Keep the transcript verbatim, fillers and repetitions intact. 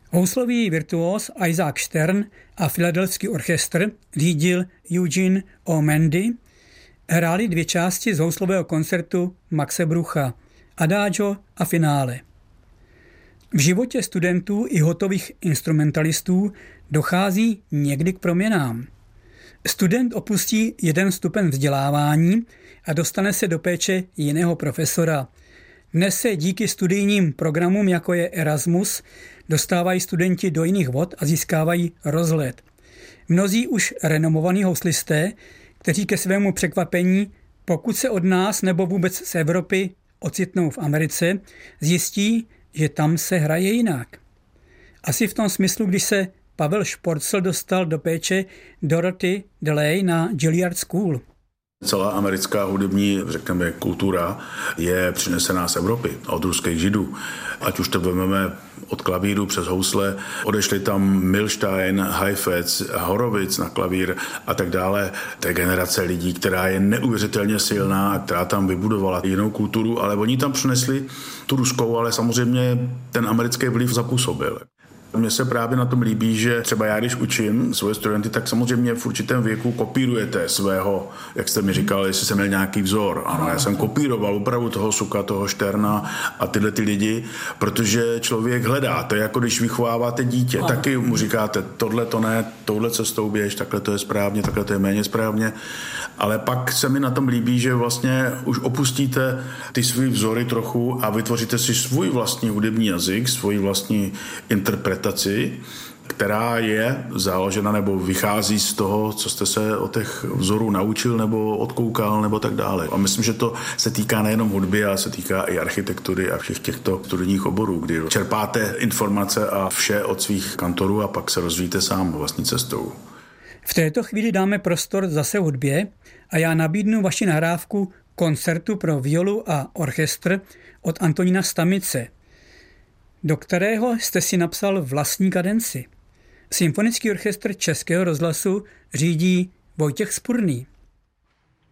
Houslový virtuóz Isaac Stern a Filadelfský orchestr řídil Eugene O. Mandy, hráli dvě části z houslového koncertu Maxe Brucha, Adagio a finále. V životě studentů i hotových instrumentalistů dochází někdy k proměnám. Student opustí jeden stupeň vzdělávání a dostane se do péče jiného profesora. Dnes se díky studijním programům, jako je Erasmus, dostávají studenti do jiných vod a získávají rozhled. Mnozí už renomovaní houslisté, kteří ke svému překvapení, pokud se od nás nebo vůbec z Evropy ocitnou v Americe, zjistí, že tam se hraje jinak. Asi v tom smyslu, když se Pavel Šporcl dostal do péče Dorothy DeLay na Juilliard School. Celá americká hudební, řekněme, kultura je přinesená z Evropy, od ruských židů. Ať už to vezmeme od klavíru přes housle, odešli tam Milstein, Heifetz, Horowitz na klavír a tak dále. To je generace lidí, která je neuvěřitelně silná a která tam vybudovala jinou kulturu, ale oni tam přinesli tu ruskou, ale samozřejmě ten americký vliv zapůsobil. Mně se právě na tom líbí, že třeba já, když učím svoje studenty, tak samozřejmě v určitém věku kopírujete svého, jak jste mi říkal, jestli jsem měl nějaký vzor. Ano, já jsem kopíroval opravdu toho Suka, toho Šterna a tyhle ty lidi, protože člověk hledá. To je jako když vychováváte dítě, taky mu říkáte, tohle to ne, touhle cestou běž, takhle to je správně, takhle to je méně správně. Ale pak se mi na tom líbí, že vlastně už opustíte ty svý vzory trochu a vytvoříte si svůj vlastní hudební jazyk, svůj vlastní interpretaci, která je založena nebo vychází z toho, co jste se o těch vzorů naučil nebo odkoukal nebo tak dále. A myslím, že to se týká nejenom hudby, ale se týká i architektury a všech těchto studijních oborů, kdy čerpáte informace a vše od svých kantorů a pak se rozvíjíte sám vlastní cestou. V této chvíli dáme prostor zase hudbě a já nabídnu vaši nahrávku koncertu pro violu a orchestr od Antonína Stamice, do kterého jste si napsal vlastní kadenci. Symfonický orchestr Českého rozhlasu řídí Vojtěch Spurný.